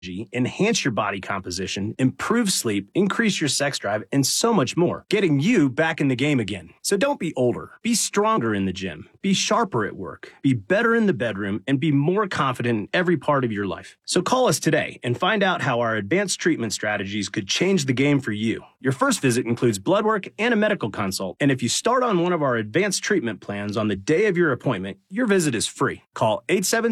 enhance your body composition, improve sleep, increase your sex drive, and so much more, getting you back in the game again. So don't be older. Be stronger in the gym. Be sharper at work. Be better in the bedroom, and be more confident in every part of your life. So call us today and find out how our advanced treatment strategies could change the game for you. Your first visit includes blood work and a medical consult, and if you start on one of our advanced treatment plans on the day of your appointment, your visit is free. Call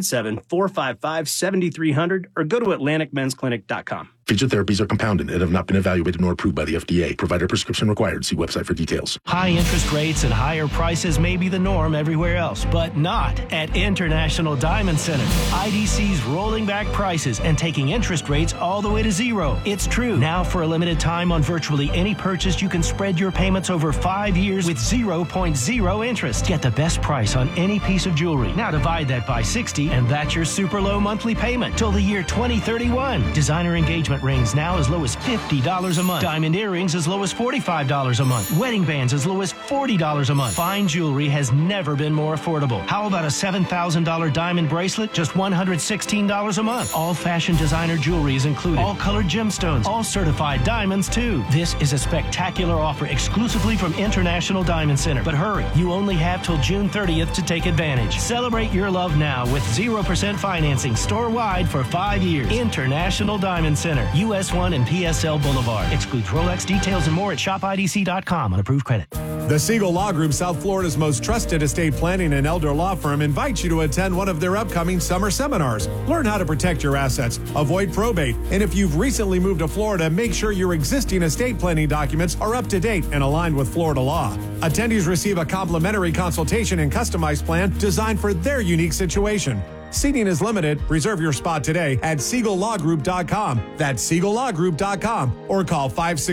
877-455-7300 or go to AtlanticMen'sClinic.com. Physical therapies are compounded and have not been evaluated nor approved by the FDA. Provider prescription required. See website for details. High interest rates and higher prices may be the norm everywhere else, but not at International Diamond Center. IDC's rolling back prices and taking interest rates all the way to zero. It's true. Now, for a limited time on virtually any purchase, you can spread your payments over 5 years with 0.0 interest. Get the best price on any piece of jewelry. Now divide that by 60, and that's your super low monthly payment till the year 2031. Designer engagement rings now as low as $50 a month. Diamond earrings as low as $45 a month. Wedding bands as low as $40 a month. Fine jewelry has never been more affordable. How about a $7,000 diamond bracelet? Just $116 a month. All fashion designer jewelry is included. All colored gemstones. All certified diamonds, too. This is a spectacular offer exclusively from International Diamond Center. But hurry, you only have till June 30th to take advantage. Celebrate your love now with 0% financing store-wide for 5 years. International Diamond Center. US 1 and PSL Boulevard. Excludes Rolex. Details and more at shopidc.com on approved credit. The Siegel Law Group, South Florida's most trusted estate planning and elder law firm, invites you to attend one of their upcoming summer seminars. Learn how to protect your assets, avoid probate, and if you've recently moved to Florida, make sure your existing estate planning documents are up to date and aligned with Florida law. Attendees receive a complimentary consultation and customized plan designed for their unique situation. Seating is limited. Reserve your spot today at SiegelLawGroup.com. That's SiegelLawGroup.com or call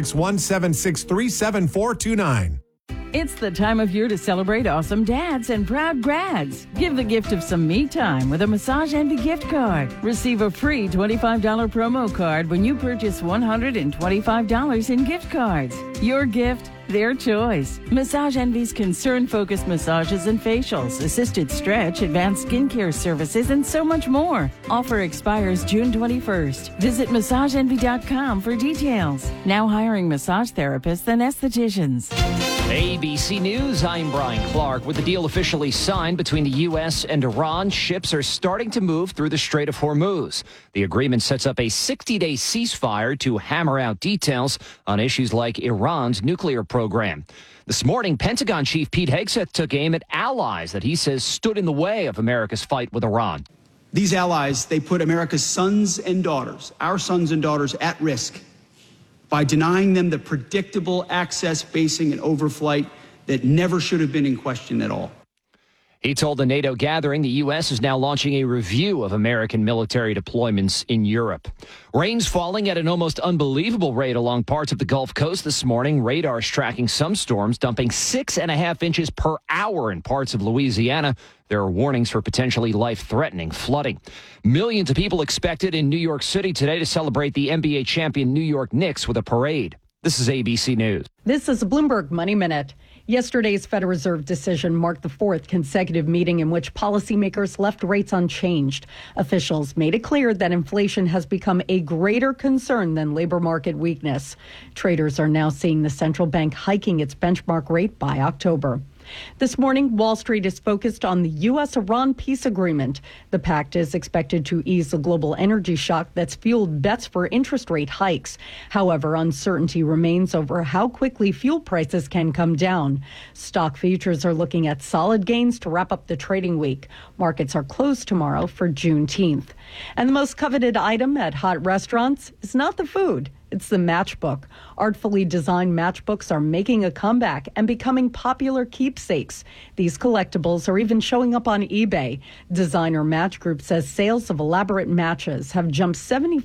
561-763-7429. It's the time of year to celebrate awesome dads and proud grads. Give the gift of some me time with a Massage Envy gift card. Receive a free $25 promo card when you purchase $125 in gift cards. Your gift, their choice. Massage Envy's concern-focused massages and facials, assisted stretch, advanced skincare services, and so much more. Offer expires June 21st. Visit MassageEnvy.com for details. Now hiring massage therapists and estheticians. ABC News, I'm Brian Clark. With the deal officially signed between the U.S. and Iran, ships are starting to move through the Strait of Hormuz. The agreement sets up a 60-day ceasefire to hammer out details on issues like Iran's nuclear program. This morning, Pentagon Chief Pete Hegseth took aim at allies that he says stood in the way of America's fight with Iran. These allies, they put America's sons and daughters, our sons and daughters, at risk by denying them the predictable access, basing, and overflight that never should have been in question at all. He told the NATO gathering the U.S. is now launching a review of American military deployments in Europe. Rain's falling at an almost unbelievable rate along parts of the Gulf Coast this morning. Radar's tracking some storms, dumping 6.5 inches per hour in parts of Louisiana. There are warnings for potentially life-threatening flooding. Millions of people expected in New York City today to celebrate the NBA champion New York Knicks with a parade. This is ABC News. This is a Bloomberg Money Minute. Yesterday's Federal Reserve decision marked the fourth consecutive meeting in which policymakers left rates unchanged. Officials made it clear that inflation has become a greater concern than labor market weakness. Traders are now seeing the central bank hiking its benchmark rate by October. This morning, Wall Street is focused on the U.S.-Iran peace agreement. The pact is expected to ease the global energy shock that's fueled bets for interest rate hikes. However, uncertainty remains over how quickly fuel prices can come down. Stock futures are looking at solid gains to wrap up the trading week. Markets are closed tomorrow for Juneteenth. And the most coveted item at hot restaurants is not the food. It's the matchbook. Artfully designed matchbooks are making a comeback and becoming popular keepsakes. These collectibles are even showing up on eBay. Designer Match Group says sales of elaborate matches have jumped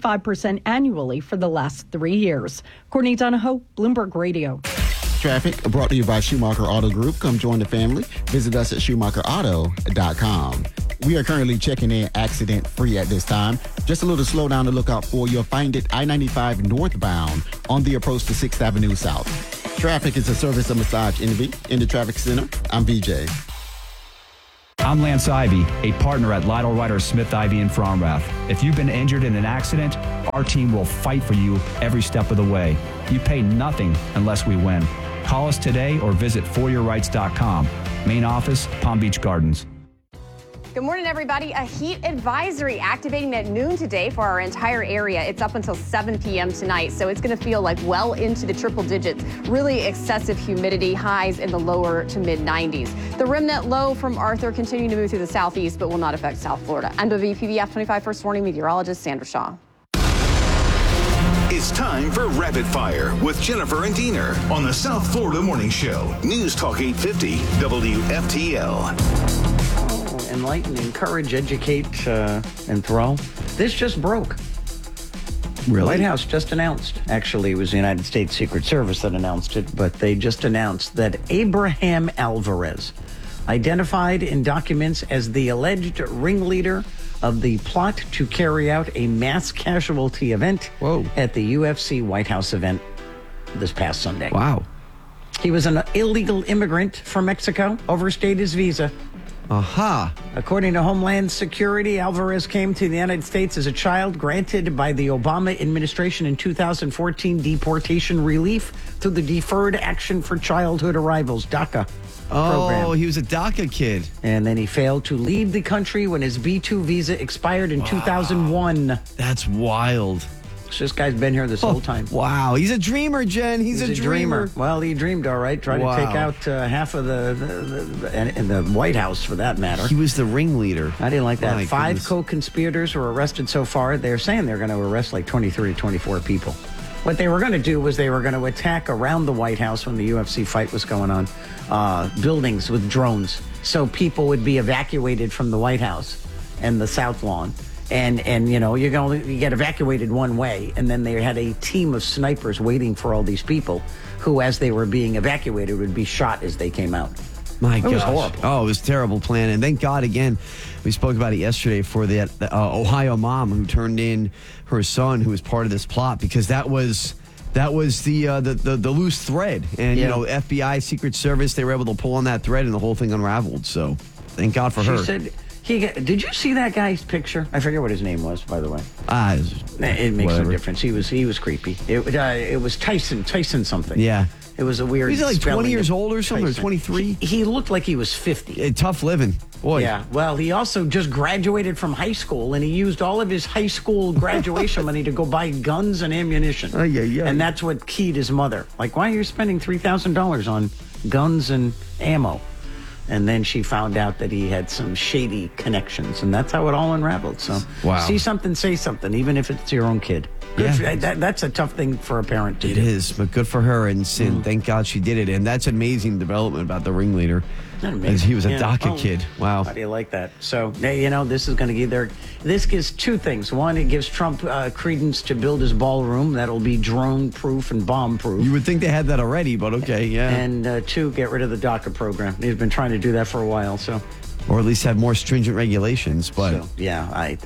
75% annually for the last 3 years. Courtney Donahoe, Bloomberg Radio. Traffic brought to you by Schumacher Auto Group. Come join the family. Visit us at SchumacherAuto.com. We are currently checking in accident-free at this time. Just a little slowdown to look out for. You'll find it I-95 northbound on the approach to 6th Avenue South. Traffic is a service of Massage Envy. In the traffic center, I'm VJ. I'm Lance Ivy, a partner at Lytle Ryder Smith Ivy in Fromrath. If you've been injured in an accident, our team will fight for you every step of the way. You pay nothing unless we win. Call us today or visit foryourrights.com. Main office, Palm Beach Gardens. Good morning, everybody. A heat advisory activating at noon today for our entire area. It's up until 7 p.m. tonight, so it's going to feel like well into the triple digits. Really excessive humidity, highs in the lower to mid 90s. The remnant low from Arthur continuing to move through the southeast, but will not affect South Florida. I'm WPBF 25 First Warning meteorologist Sandra Shaw. It's time for Rapid Fire with Jennifer and Diener on the South Florida Morning Show. News Talk 850 WFTL. Enlighten, encourage, educate, enthrall. This just broke. Really? The White House just announced. Actually, it was the United States Secret Service that announced it, but they just announced that Abraham Alvarez, identified in documents as the alleged ringleader of the plot to carry out a mass casualty event at the UFC White House event this past Sunday. Wow. He was an illegal immigrant from Mexico, overstayed his visa. Aha. According to Homeland Security, Alvarez came to the United States as a child, granted by the Obama administration in 2014 deportation relief through the Deferred Action for Childhood Arrivals, DACA program. Oh, he was a DACA kid. And then he failed to leave the country when his B-2 visa expired in 2001. That's wild. So this guy's been here this whole time. Wow. He's a dreamer, Jen. He's a dreamer. Well, he dreamed all right. Tried to take out half of the White House, for that matter. He was the ringleader. I didn't like that. My 5 goodness. co-conspirators were arrested so far. They're saying they're going to arrest like 23 or 24 people. What they were going to do was they were going to attack around the White House when the UFC fight was going on, buildings with drones. So people would be evacuated from the White House and the South Lawn. And you know, you get evacuated one way, and then they had a team of snipers waiting for all these people who, as they were being evacuated, would be shot as they came out. My gosh. It was horrible. Oh, it was a terrible plan. And thank God, again, we spoke about it yesterday for the Ohio mom who turned in her son who was part of this plot, because that was the loose thread. And, you know, FBI, Secret Service, they were able to pull on that thread and the whole thing unraveled. So thank God for her. She said... did you see that guy's picture? I forget what his name was, by the way. It makes no difference. He was creepy. It was Tyson something. Yeah. It was a weird. He's like 20 years of old or something, or 23. He looked like he was 50. Tough living. Boy. Yeah. Well, he also just graduated from high school, and he used all of his high school graduation money to go buy guns and ammunition. And that's what keyed his mother. Like, why are you spending $3,000 on guns and ammo? And then she found out that he had some shady connections, and that's how it all unraveled. So, see something, say something, even if it's your own kid. That's a tough thing for a parent to do. It is, but good for her, and thank God she did it. And that's an amazing development about the ringleader. As he was a DACA kid. Wow. How do you like that? So, you know, this is going to give this gives two things. One, it gives Trump credence to build his ballroom. That'll be drone-proof and bomb-proof. You would think they had that already, but okay, yeah. And two, get rid of the DACA program. He's been trying to do that for a while, so... Or at least have more stringent regulations, but... So, yeah,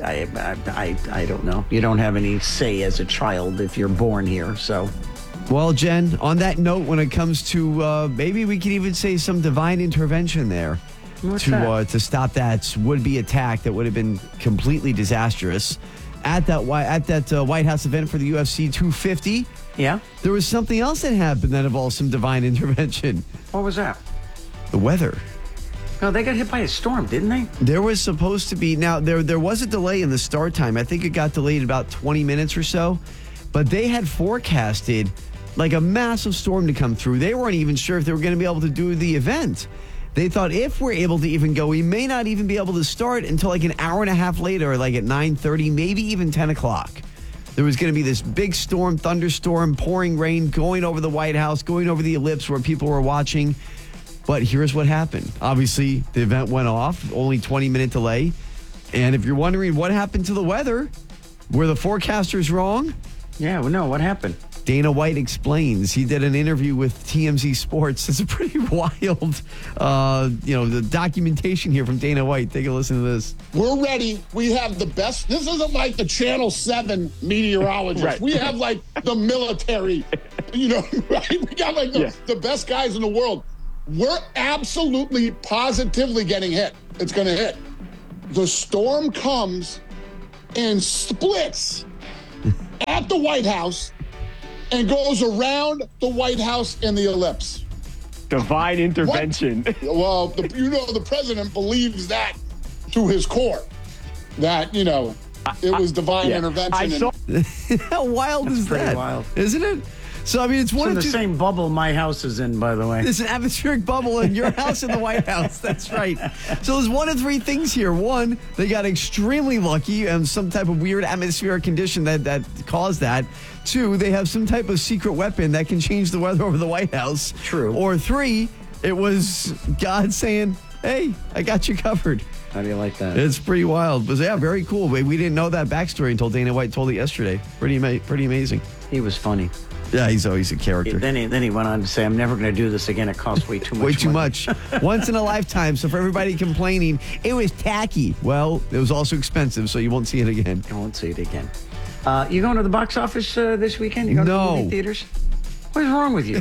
I don't know. You don't have any say as a child if you're born here, so... Well, Jen, on that note, when it comes to maybe we could even say some divine intervention there to stop that would-be attack that would have been completely disastrous at that White House event for the UFC 250. Yeah, there was something else that happened that involved some divine intervention. What was that? The weather. No, they got hit by a storm, didn't they? There was supposed to be. Now there was a delay in the start time. I think it got delayed about 20 minutes or so, but they had forecasted like a massive storm to come through. They weren't even sure if they were going to be able to do the event. They thought if we're able to even go, we may not even be able to start until like an hour and a half later, like at 9:30, maybe even 10 o'clock. There was going to be this big storm, thunderstorm, pouring rain going over the White House, going over the ellipse where people were watching. But here's what happened. Obviously, the event went off, only 20-minute delay. And if you're wondering what happened to the weather, were the forecasters wrong? Yeah, well, no, what happened? Dana White explains. He did an interview with TMZ Sports. It's a pretty wild, the documentation here from Dana White. Take a listen to this. We're ready. We have the best. This isn't like the Channel 7 meteorologist. Right. We have like the military, right? We got the best guys in the world. We're absolutely, positively getting hit. it's going to hit. The storm comes and splits at the White House and goes around the White House in the ellipse. Divine intervention. Well, the president believes that to his core, that, it was divine intervention. How wild is that? Pretty wild. Isn't it? So, I mean, it's one in of the same bubble my house is in, by the way. There's an atmospheric bubble in your house in the White House. That's right. So there's one of three things here. One, they got extremely lucky and some type of weird atmospheric condition that caused that. Two, they have some type of secret weapon that can change the weather over the White House. True. Or three, it was God saying, hey, I got you covered. How do you like that? It's pretty wild. But yeah, very cool. We didn't know that backstory until Dana White told it yesterday. Pretty amazing. He was funny. Yeah, he's always a character. Then he went on to say, I'm never going to do this again. It costs way too much Way too money. much. Once in a lifetime. So for everybody complaining, it was tacky. Well, it was also expensive, so you won't see it again. You won't see it again. You going to the box office this weekend? You going to the movie theaters? What is wrong with you?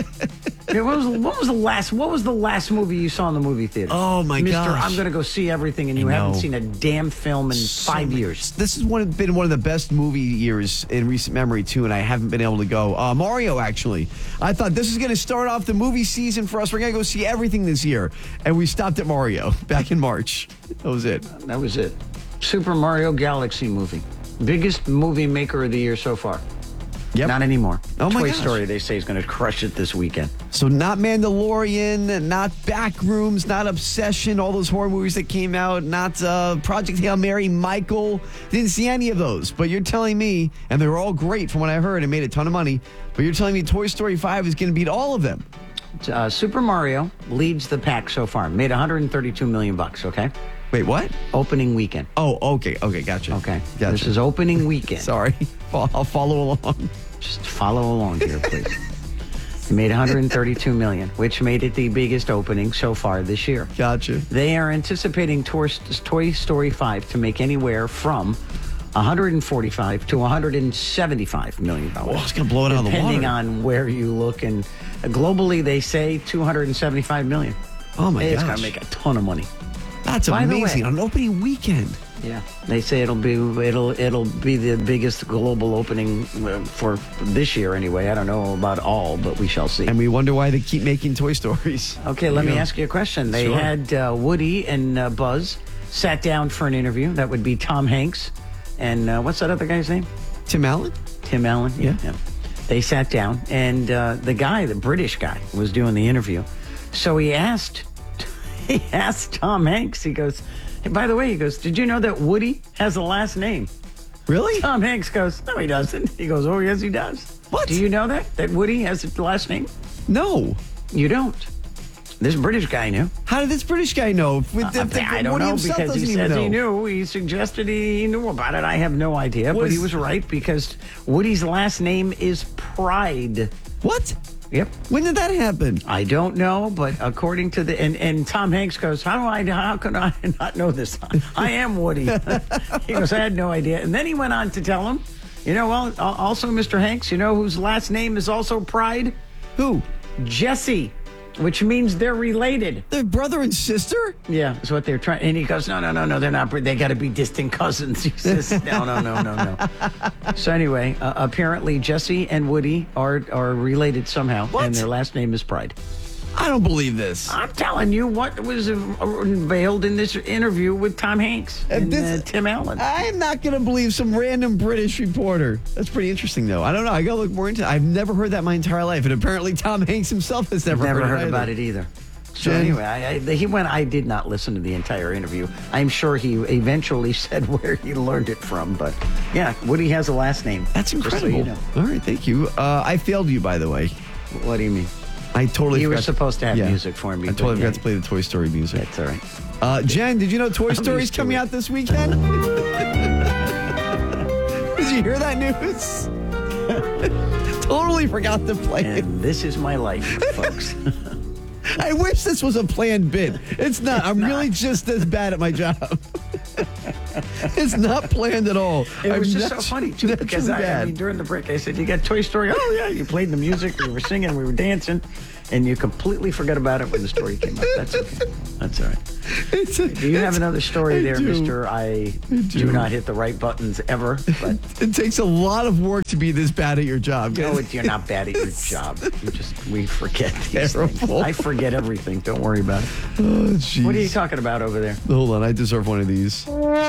What was the last movie you saw in the movie theater? Oh my gosh! I'm going to go see everything, and you haven't seen a damn film in 5 years. This has been one of the best movie years in recent memory too, and I haven't been able to go. Mario, actually, I thought this is going to start off the movie season for us. We're going to go see everything this year, and we stopped at Mario back in March. That was it. That was it. Super Mario Galaxy movie, biggest movie maker of the year so far. Yep. Not anymore. Oh my Toy gosh. Story, they say, is going to crush it this weekend. So not Mandalorian, not Backrooms, not Obsession, all those horror movies that came out, not Project Hail Mary, Michael. Didn't see any of those. But you're telling me, and they were all great from what I heard and made a ton of money, but you're telling me Toy Story 5 is going to beat all of them. Super Mario leads the pack so far. Made $132 million, okay? Wait, what? Opening weekend. Oh, okay, gotcha. Okay. Gotcha. This is opening weekend. Sorry. I'll follow along. Just follow along here, please. It made $132 million, which made it the biggest opening so far this year. Gotcha. They are anticipating Toy Story 5 to make anywhere from $145 to $175 million. Oh, it's going to blow it out of the water. Depending on where you look. And globally, they say $275 million. Oh, my gosh. It's going to make a ton of money. That's amazing. On an opening weekend. Yeah, they say it'll be the biggest global opening for this year anyway. I don't know about all, but we shall see. And we wonder why they keep making Toy Stories. Okay, let me ask you a question. They had Woody and Buzz sat down for an interview. That would be Tom Hanks and what's that other guy's name? Tim Allen. Tim Allen. Yeah. They sat down, and the British guy, was doing the interview. So he asked Tom Hanks. He goes. By the way, he goes, did you know that Woody has a last name? Really? Tom Hanks goes, no, he doesn't. He goes, oh, yes, he does. What? Do you know that Woody has a last name? No. You don't. This British guy knew. How did this British guy know? I don't know, because he says he knew. He suggested he knew about it. I have no idea, but he was right, because Woody's last name is Pride. What? Yep. When did that happen? I don't know, but according to and Tom Hanks goes, how could I not know this? I am Woody. He goes, I had no idea. And then he went on to tell him, also, Mr. Hanks, you know whose last name is also Pride? Who? Jesse, which means they're related. They're brother and sister? Yeah, that's what they're trying. And he goes, no, they're not. They got to be distant cousins. He says, no. So anyway, apparently Jesse and Woody are related somehow, and their last name is Pride. I don't believe this. I'm telling you what was unveiled in this interview with Tom Hanks and Tim Allen. I am not going to believe some random British reporter. That's pretty interesting, though. I don't know. I got to look more into it. I've never heard that my entire life, and apparently Tom Hanks himself has never heard about it either. So anyway, I did not listen to the entire interview. I'm sure he eventually said where he learned it from, but yeah, Woody has a last name. That's incredible. So you know. All right, thank you. I failed you, by the way. What do you mean? I totally You forgot were supposed to have music for me. I totally forgot to play the Toy Story music. That's all right. Jen, did you know Toy Story's coming out this weekend? Did you hear that news? Totally forgot to play it. And this is my life, folks. I wish this was a planned bit. It's not. I'm really just as bad at my job. It's not planned at all. It was just so funny, too, because I mean, during the break, I said, you got Toy Story? Oh, yeah, you played the music, we were singing, we were dancing, and you completely forgot about it when the story came up. That's okay. That's all right. Do you have another story there, do. Mr. I do not hit the right buttons ever? But it takes a lot of work to be this bad at your job. no, you're not bad at your job. We forget these things. Terrible. I forget everything. Don't worry about it. Oh, jeez. What are you talking about over there? Hold on, I deserve one of these.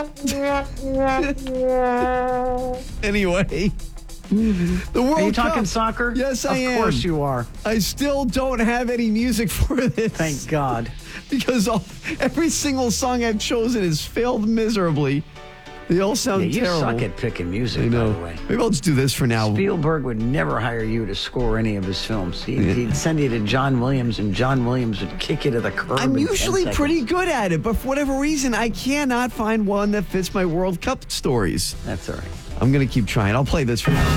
Anyway. The World Are you talking Cup. soccer? Yes, I am. Of course you are. I still don't have any music for this. Thank God. Because every single song I've chosen has failed miserably. They all sound you terrible. suck at picking music, I know. by the way. Maybe I'll just do this for now. Spielberg would never hire you to score any of his films. He'd send you to John Williams, and John Williams would kick you to the curb. I'm in 10 usually seconds. pretty good at it, but for whatever reason, I cannot find one that fits my World Cup stories. That's all right. I'm going to keep trying. I'll play this for now.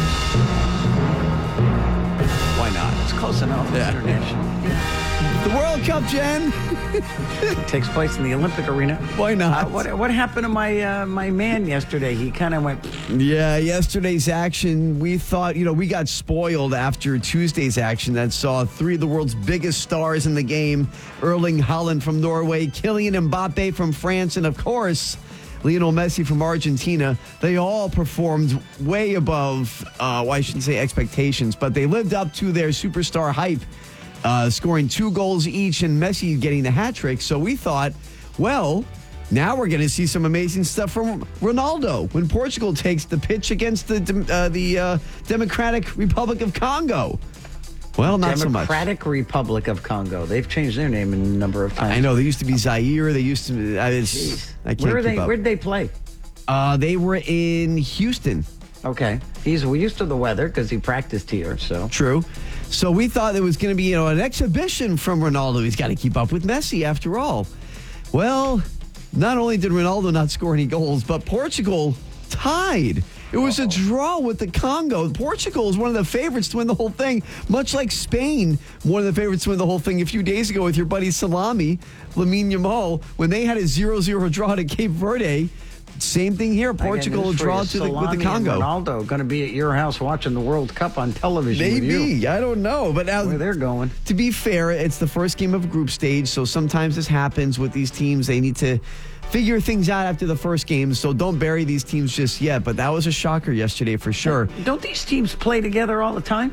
Why not? It's close enough. It's international. The World Cup, Jen. It takes place in the Olympic arena. Why not? What happened to my man yesterday? He kind of went. Yeah, yesterday's action, we thought, we got spoiled after Tuesday's action that saw three of the world's biggest stars in the game, Erling Haaland from Norway, Kylian Mbappe from France, and of course, Lionel Messi from Argentina. They all performed way above, I shouldn't say expectations, but they lived up to their superstar hype, scoring 2 goals each and Messi getting the hat trick. So we thought, well, now we're going to see some amazing stuff from Ronaldo when Portugal takes the pitch against the Democratic Republic of Congo. Well, not so much. Democratic Republic of Congo. They've changed their name a number of times. I know. They used to be Zaire. They used to. I can't keep up. Where did they play? They were in Houston. Okay. He's used to the weather because he practiced here. So True. So we thought it was going to be, an exhibition from Ronaldo. He's got to keep up with Messi after all. Well, not only did Ronaldo not score any goals, but Portugal tied. It was a draw with the Congo. Portugal is one of the favorites to win the whole thing, much like Spain, one of the favorites to win the whole thing a few days ago with your buddy Salami, Lamine Yamal, when they had a 0-0 draw to Cape Verde. Same thing here. Portugal draw with the Congo. And Ronaldo going to be at your house watching the World Cup on television with you. Maybe. I don't know. But now, where they're going. To be fair, it's the first game of a group stage, so sometimes this happens with these teams. They need to figure things out after the first game, so don't bury these teams just yet. But that was a shocker yesterday for sure. Don't these teams play together all the time?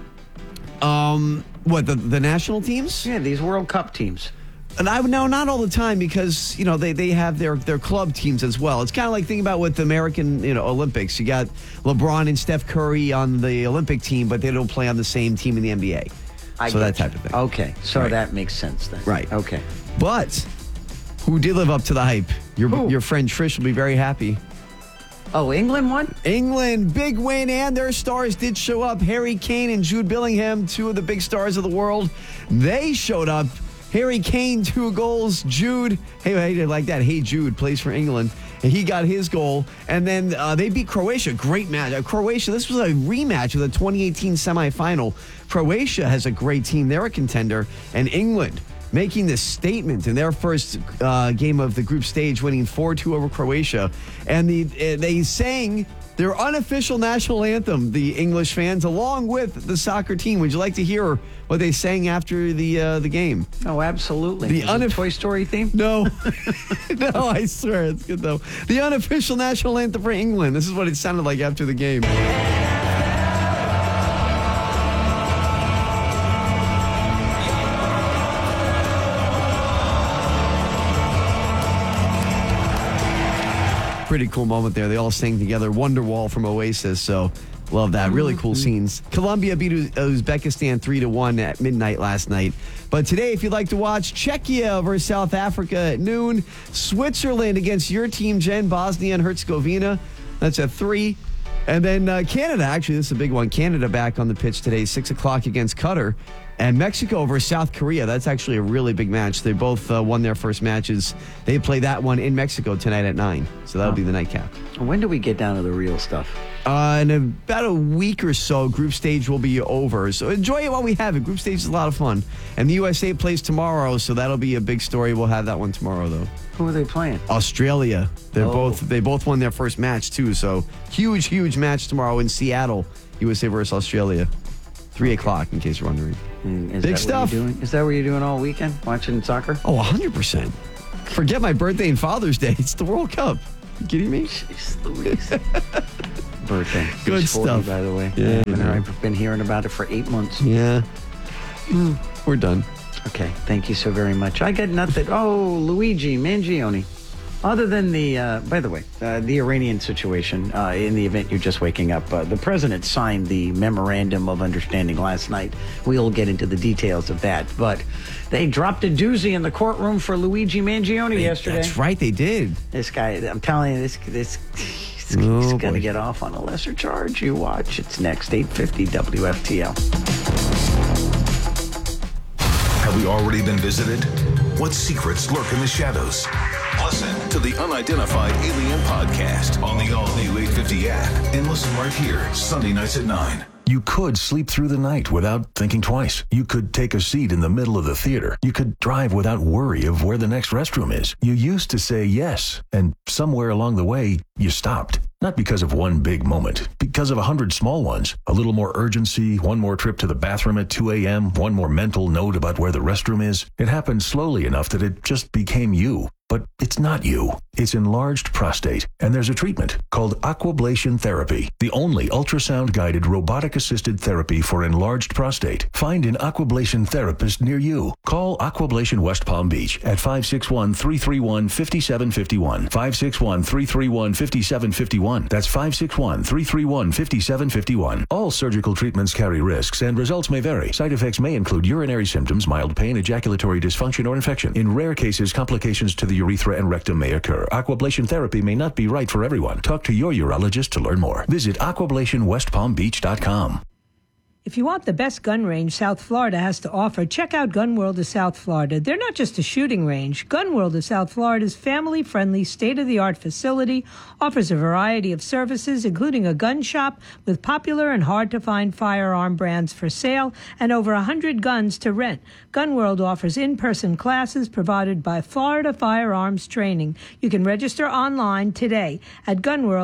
What, the national teams? Yeah, these World Cup teams. And not all the time because, they have their club teams as well. It's kind of like thinking about with the American, Olympics. You got LeBron and Steph Curry on the Olympic team, but they don't play on the same team in the NBA. That type of thing. Okay, so Right. that makes sense then. Right. Okay. But who did live up to the hype? Your friend Trish will be very happy. Oh, England won? England, big win, and their stars did show up. Harry Kane and Jude Bellingham, 2 of the big stars of the world. They showed up. Harry Kane, 2 goals. Jude, hey, like that. Hey, Jude plays for England. And he got his goal. And then they beat Croatia. Great match. Croatia, this was a rematch of the 2018 semifinal. Croatia has a great team. They're a contender. And England making this statement in their first game of the group stage, winning 4-2 over Croatia. And they sang their unofficial national anthem, the English fans, along with the soccer team. Would you like to hear what they sang after the game? Oh, absolutely. The Toy Story theme? No. No, I swear. It's good, though. The unofficial national anthem for England. This is what it sounded like after the game. Pretty cool moment there. They all sang together. Wonderwall from Oasis. So love that. Really cool scenes. Colombia beat Uzbekistan 3-1 at midnight last night. But today, if you'd like to watch, Czechia versus South Africa at noon. Switzerland against your team, Jen, Bosnia and Herzegovina. That's at 3. And then Canada, actually, this is a big one. Canada back on the pitch today, 6 o'clock against Qatar. And Mexico versus South Korea. That's actually a really big match. They both won their first matches. They play that one in Mexico tonight at 9. So that'll be the nightcap. When do we get down to the real stuff? In about a week or so, group stage will be over. So enjoy it while we have it. Group stage is a lot of fun. And the USA plays tomorrow, so that'll be a big story. We'll have that one tomorrow, though. Who are they playing? Australia. They both won their first match, too. So huge match tomorrow in Seattle. USA versus Australia. 3 o'clock, in case you're wondering. Big stuff. Is that what you're doing all weekend? Watching soccer? Oh, 100%. Forget my birthday and Father's Day. It's the World Cup. You kidding me? Jeez Louise. Birthday. Good He's 40, stuff. by the way. Yeah. I've been hearing about it for 8 months. Yeah. We're done. Okay. Thank you so very much. I get nothing. Oh, Luigi Mangione. Other than by the way, the Iranian situation, in the event you're just waking up, the president signed the Memorandum of Understanding last night. We'll get into the details of that. But they dropped a doozy in the courtroom for Luigi Mangione yesterday. That's right, they did. This guy, I'm telling you, he's going to get off on a lesser charge. You watch. It's next, 8:50 WFTL. Have we already been visited? What secrets lurk in the shadows? Listen to the Unidentified Alien Podcast on the all-new 850 app and listen right here, Sunday nights at 9. You could sleep through the night without thinking twice. You could take a seat in the middle of the theater. You could drive without worry of where the next restroom is. You used to say yes, and somewhere along the way, you stopped. Not because of one big moment, because of 100 small ones. A little more urgency, one more trip to the bathroom at 2 a.m., one more mental note about where the restroom is. It happened slowly enough that it just became you. But it's not you. It's enlarged prostate, and there's a treatment called Aquablation Therapy, the only ultrasound-guided robotic-assisted therapy for enlarged prostate. Find an Aquablation therapist near you. Call Aquablation West Palm Beach at 561-331-5751. 561-331-5751. That's 561-331-5751. All surgical treatments carry risks, and results may vary. Side effects may include urinary symptoms, mild pain, ejaculatory dysfunction, or infection. In rare cases, complications to the urethra and rectum may occur. Aquablation therapy may not be right for everyone. Talk to your urologist to learn more. Visit aquablationwestpalmbeach.com. If you want the best gun range South Florida has to offer, check out Gun World of South Florida. They're not just a shooting range. Gun World of South Florida's family-friendly, state-of-the-art facility offers a variety of services, including a gun shop with popular and hard-to-find firearm brands for sale and over 100 guns to rent. Gun World offers in-person classes provided by Florida Firearms Training. You can register online today at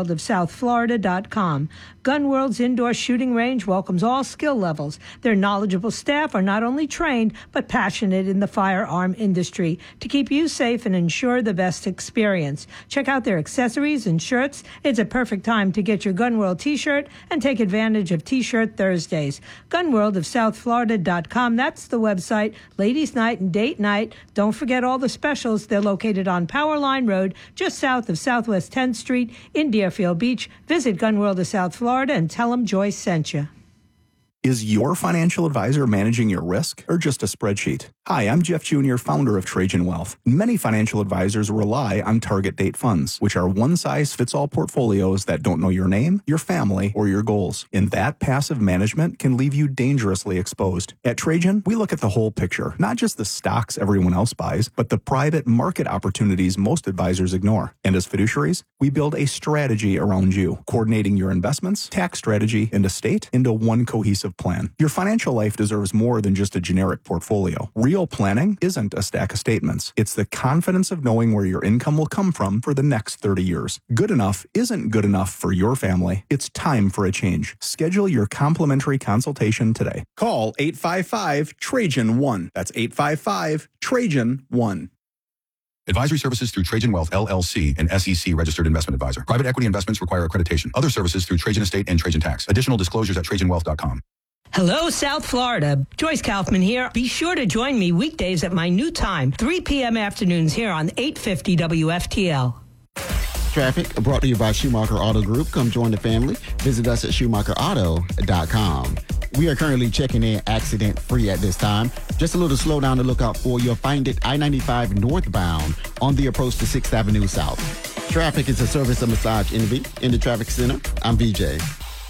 gunworldofsouthflorida.com. Gun World's indoor shooting range welcomes all skill levels. Their knowledgeable staff are not only trained, but passionate in the firearm industry to keep you safe and ensure the best experience. Check out their accessories and shirts. It's a perfect time to get your Gun World t-shirt and take advantage of T-Shirt Thursdays. Gunworldofsouthflorida.com. That's the website. Ladies' night and date night. Don't forget all the specials. They're located on Powerline Road, just south of Southwest 10th Street in Deerfield Beach. Visit Gun World of South Florida and tell them Joyce sent you. Is your financial advisor managing your risk or just a spreadsheet? Hi, I'm Jeff Jr., founder of Trajan Wealth. Many financial advisors rely on target date funds, which are one-size-fits-all portfolios that don't know your name, your family, or your goals. And that passive management can leave you dangerously exposed. At Trajan, we look at the whole picture, not just the stocks everyone else buys, but the private market opportunities most advisors ignore. And as fiduciaries, we build a strategy around you, coordinating your investments, tax strategy, and estate into one cohesive plan. Your financial life deserves more than just a generic portfolio. Real planning isn't a stack of statements. It's the confidence of knowing where your income will come from for the next 30 years. Good enough isn't good enough for your family. It's time for a change. Schedule your complimentary consultation today. Call 855-TRAJAN-1. That's 855-TRAJAN-1. Advisory services through Trajan Wealth, LLC, an SEC registered investment advisor. Private equity investments require accreditation. Other services through Trajan Estate and Trajan Tax. Additional disclosures at TrajanWealth.com. Hello, South Florida. Joyce Kaufman here. Be sure to join me weekdays at my new time, 3 p.m. afternoons here on 850 WFTL. Traffic brought to you by Schumacher Auto Group. Come join the family. Visit us at SchumacherAuto.com. We are currently checking in accident-free at this time. Just a little slowdown to look out for. You'll find it I-95 northbound on the approach to 6th Avenue South. Traffic is a service of Massage Envy. In the Traffic Center, I'm VJ.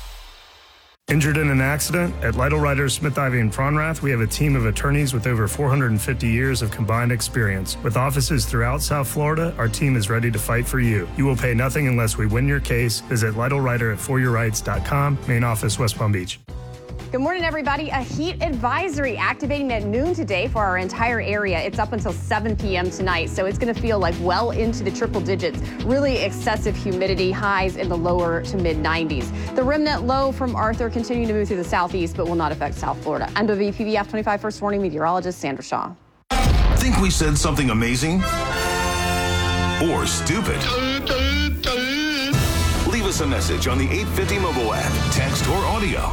Injured in an accident? At Lytle Ryder, Smith, Ivy, and Fronrath, we have a team of attorneys with over 450 years of combined experience. With offices throughout South Florida, our team is ready to fight for you. You will pay nothing unless we win your case. Visit Lytle Ryder at foryourrights.com, main office, West Palm Beach. Good morning, everybody. A heat advisory activating at noon today for our entire area. It's up until 7 p.m. tonight, so it's going to feel like well into the triple digits. Really excessive humidity, highs in the lower to mid 90s. The remnant low from Arthur continuing to move through the southeast, but will not affect South Florida. I'm WPBF 25 First Warning meteorologist Sandra Shaw. Think we said something amazing? or stupid? Leave us a message on the 850 mobile app, text or audio.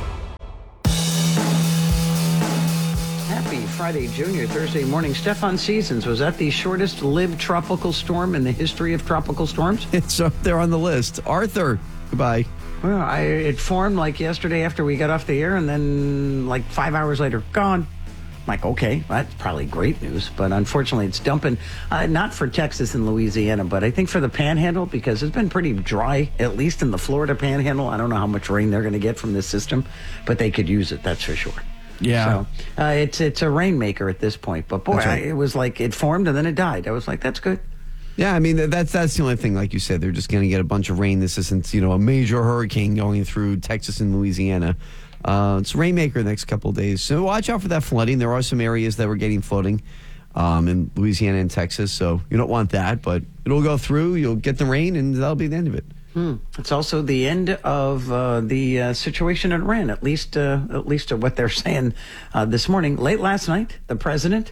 Happy Friday, Junior. Thursday morning. Stefan Seasons, was that the shortest lived tropical storm in the history of tropical storms? It's up there on the list. Arthur, goodbye. Well, it formed like yesterday after we got off the air, and then like 5 hours later, gone. Like, okay, that's probably great news, but unfortunately it's dumping, not for Texas and Louisiana, but I think for the Panhandle, because it's been pretty dry, at least in the Florida Panhandle. I don't know how much rain they're going to get from this system, but they could use it, that's for sure. Yeah. So it's a rainmaker at this point, but boy, right. It was like it formed and then it died. I was like, that's good. Yeah, I mean, that's the only thing, like you said, they're just going to get a bunch of rain. This isn't, a major hurricane going through Texas and Louisiana. It's a rainmaker the next couple of days. So watch out for that flooding. There are some areas that were getting flooding in Louisiana and Texas, so you don't want that, but it'll go through. You'll get the rain, and that'll be the end of it. It's also the end of the situation in Iran, at least what they're saying this morning. Late last night, the president,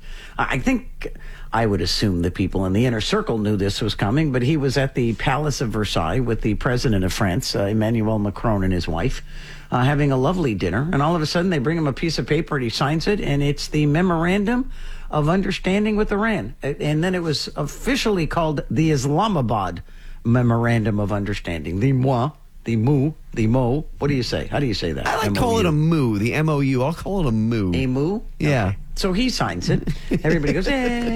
I would assume the people in the inner circle knew this was coming, but he was at the Palace of Versailles with the president of France, Emmanuel Macron, and his wife, having a lovely dinner. And all of a sudden, they bring him a piece of paper, and he signs it, and it's the Memorandum of Understanding with Iran. And then it was officially called the Islamabad Memorandum of Understanding. The MOU, the MO. What do you say? How do you say that? I call it a MOU, the MOU. I'll call it a MOU. A MOU? Yeah. Okay. So he signs it. Everybody goes,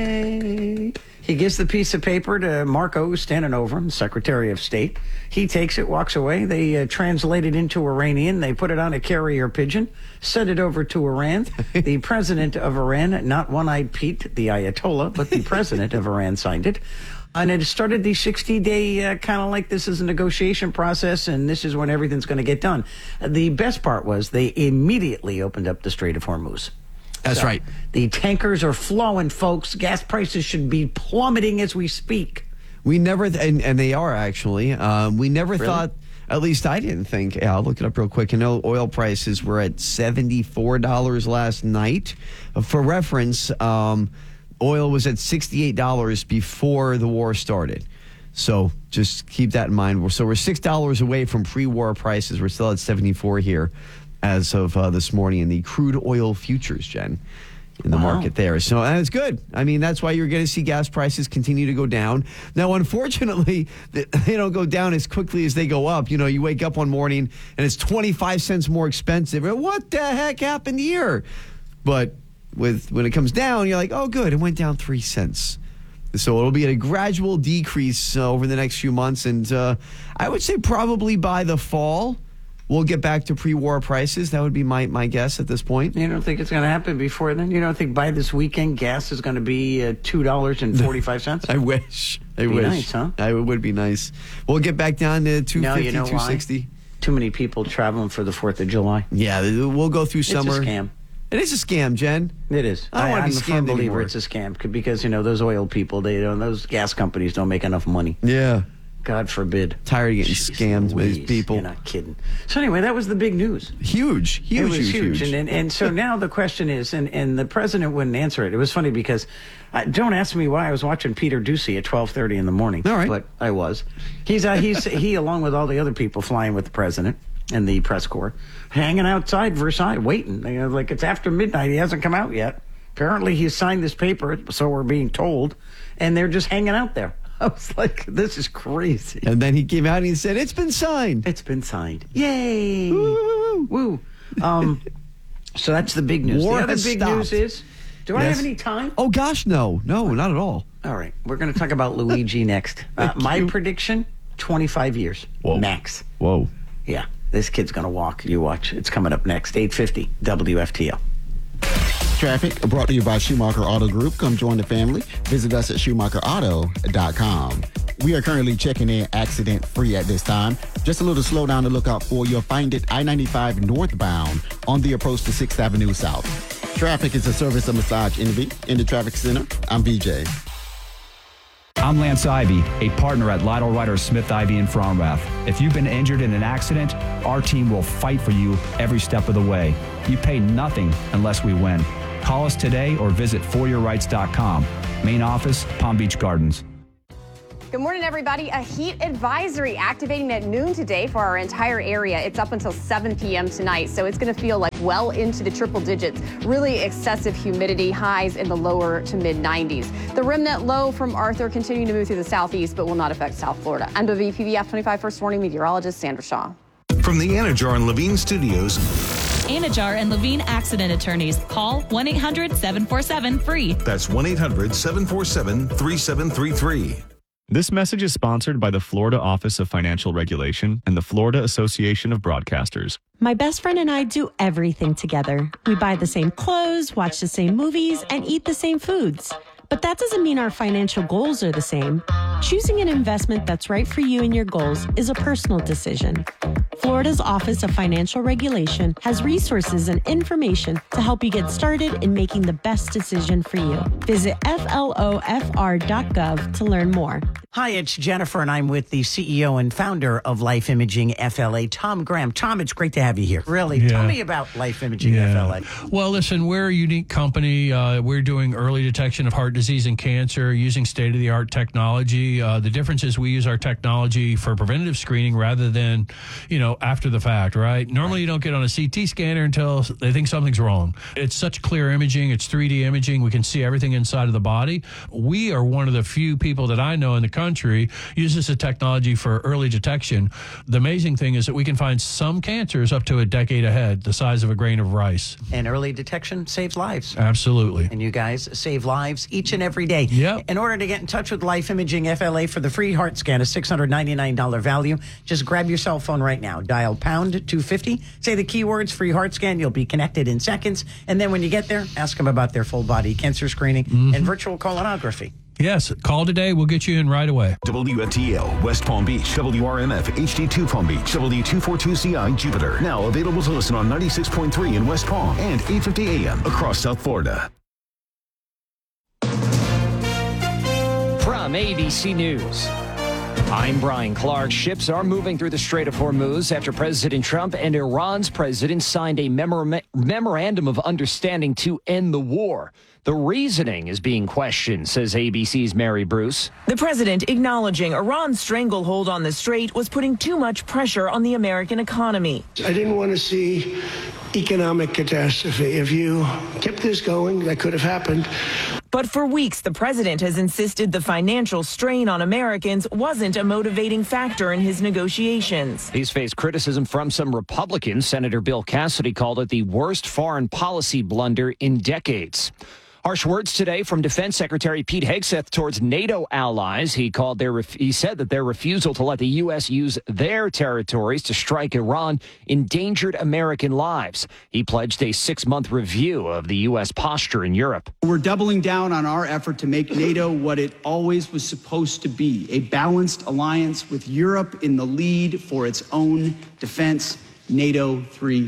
hey. He gives the piece of paper to Marco, who's standing over him, Secretary of State. He takes it, walks away. They translate it into Iranian. They put it on a carrier pigeon, send it over to Iran. The president of Iran, not One-Eyed Pete, the Ayatollah, but the president of Iran signed it. And it started the 60-day kind of like this is a negotiation process, and this is when everything's going to get done. The best part was they immediately opened up the Strait of Hormuz. That's right. The tankers are flowing, folks. Gas prices should be plummeting as we speak. We never, and they are actually. We never thought, at least I didn't think. Yeah, I'll look it up real quick. I know oil prices were at $74 last night. For reference, oil was at $68 before the war started. So just keep that in mind. So we're $6 away from pre-war prices. We're still at 74 here as of this morning in the crude oil futures, Jen, in the market there. So that's good. I mean, that's why you're going to see gas prices continue to go down. Now, unfortunately, they don't go down as quickly as they go up. You wake up one morning and it's 25 cents more expensive. What the heck happened here? But when it comes down, you're like, oh, good, it went down 3 cents. So it'll be a gradual decrease over the next few months. And I would say probably by the fall, we'll get back to pre-war prices. That would be my guess at this point. You don't think it's going to happen before then? You don't think by this weekend gas is going to be $2.45? I wish. I wish. Nice, huh? It would be nice. We'll get back down to $2.50, no, you know $2.60. Too many people traveling for the 4th of July. Yeah, we'll go through summer. It's a scam. It is a scam, Jen. It is. I don't want to be scammed I'm a firm believer anymore. it's a scam because, those oil people, those gas companies don't make enough money. Yeah. God forbid. Tired of getting scammed by these people. You're not kidding. So anyway, that was the big news. Huge. It was huge. And so now the question is, and the president wouldn't answer it. It was funny because, don't ask me why I was watching Peter Ducey at 12:30 in the morning. All right. But I was. He, along with all the other people flying with the president and the press corps, hanging outside Versailles, waiting. Like it's after midnight. He hasn't come out yet. Apparently he signed this paper, so we're being told, and they're just hanging out there. I was like, this is crazy. And then he came out and he said, it's been signed. It's been signed. Yay. Woo. So that's the big news. War the other has big stopped. news is, do I have any time? Oh, gosh, no. No, not at all. All right. We're going to talk about Luigi next. My prediction, 25 years. Whoa. Max. Whoa. Yeah. This kid's going to walk. You watch. It's coming up next. 8:50 WFTL. Traffic brought to you by Schumacher Auto Group. Come join the family. Visit us at SchumacherAuto.com. We are currently checking in accident-free at this time. Just a little slowdown to look out for. You'll find it I-95 northbound on the approach to 6th Avenue South. Traffic is a service of Massage Envy. In the traffic center, I'm VJ. I'm Lance Ivy, a partner at Lytle Ryder Smith Ivy in Fromrath. If you've been injured in an accident, our team will fight for you every step of the way. You pay nothing unless we win. Call us today or visit foryourrights.com. Main office, Palm Beach Gardens. Good morning, everybody. A heat advisory activating at noon today for our entire area. It's up until 7 p.m. tonight, so it's going to feel like well into the triple digits. Really excessive humidity, highs in the lower to mid 90s. The remnant low from Arthur continuing to move through the southeast, but will not affect South Florida. I'm WPVF 25 First Warning meteorologist Sandra Shaw. From the Anajar and Levine Studios, Anajar and Levine Accident Attorneys. Call 1-800-747-FREE. That's 1-800-747-3733. This message is sponsored by the Florida Office of Financial Regulation and the Florida Association of Broadcasters. My best friend and I do everything together. We buy the same clothes, watch the same movies, and eat the same foods. But that doesn't mean our financial goals are the same. Choosing an investment that's right for you and your goals is a personal decision. Florida's Office of Financial Regulation has resources and information to help you get started in making the best decision for you. Visit flofr.gov to learn more. Hi, it's Jennifer, and I'm with the CEO and founder of Life Imaging FLA, Tom Graham. Tom, it's great to have you here. Really, tell me about Life Imaging FLA. Well, listen, we're a unique company. We're doing early detection of heart disease and cancer using state-of-the-art technology. The difference is we use our technology for preventative screening rather than, after the fact, right? Normally, you don't get on a CT scanner until they think something's wrong. It's such clear imaging. It's 3D imaging. We can see everything inside of the body. We are one of the few people that I know in the country uses the technology for early detection. The amazing thing is that we can find some cancers up to a decade ahead, the size of a grain of rice. And early detection saves lives. Absolutely. And you guys save lives each and every day. Yep. In order to get in touch with Life Imaging FLA for the free heart scan, a $699 value, just grab your cell phone right now. Dial pound 250, say the keywords free heart scan. You'll be connected in seconds. And then when you get there, ask them about their full body cancer screening and virtual colonography. Yes, call today. We'll get you in right away. WFTL, West Palm Beach, WRMF, HD2 Palm Beach, W242CI, Jupiter. Now available to listen on 96.3 in West Palm and 850 AM across South Florida. From ABC News, I'm Brian Clark. Ships are moving through the Strait of Hormuz after President Trump and Iran's president signed a memorandum of understanding to end the war. The reasoning is being questioned, says ABC's Mary Bruce. The president acknowledging Iran's stranglehold on the strait was putting too much pressure on the American economy. I didn't want to see economic catastrophe. If you kept this going, that could have happened. But for weeks, the president has insisted the financial strain on Americans wasn't a motivating factor in his negotiations. He's faced criticism from some Republicans. Senator Bill Cassidy called it the worst foreign policy blunder in decades. Harsh words today from Defense Secretary Pete Hegseth towards NATO allies. He said that their refusal to let the U.S. use their territories to strike Iran endangered American lives. He pledged a 6-month review of the U.S. posture in Europe. We're doubling down on our effort to make NATO what it always was supposed to be, a balanced alliance with Europe in the lead for its own defense, NATO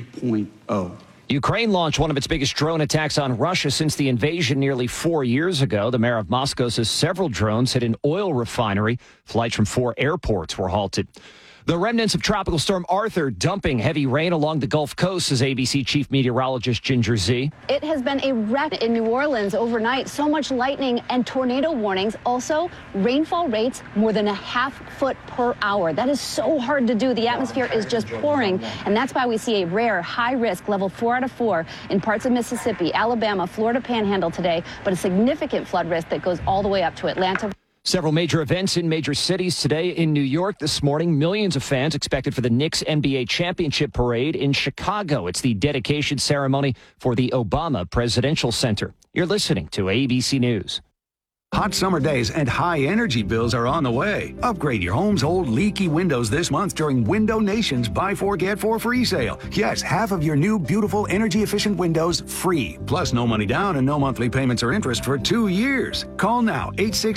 3.0. Ukraine launched one of its biggest drone attacks on Russia since the invasion nearly 4 years ago. The mayor of Moscow says several drones hit an oil refinery. Flights from 4 airports were halted. The remnants of Tropical Storm Arthur dumping heavy rain along the Gulf Coast, says ABC Chief Meteorologist Ginger Zee. It has been a wreck in New Orleans overnight. So much lightning and tornado warnings. Also, rainfall rates more than a ½ foot per hour. That is so hard to do. The atmosphere is just pouring, and that's why we see a rare high-risk level 4 out of 4 in parts of Mississippi, Alabama, Florida Panhandle today, but a significant flood risk that goes all the way up to Atlanta. Several major events in major cities today. In New York this morning, millions of fans expected for the Knicks NBA championship parade. In Chicago, it's the dedication ceremony for the Obama Presidential Center. You're listening to ABC News. Hot summer days and high energy bills are on the way. Upgrade your home's old leaky windows this month during Window Nation's Buy 4 Get 4 free sale. Yes, half of your new beautiful energy efficient windows free. Plus no money down and no monthly payments or interest for 2 years. Call now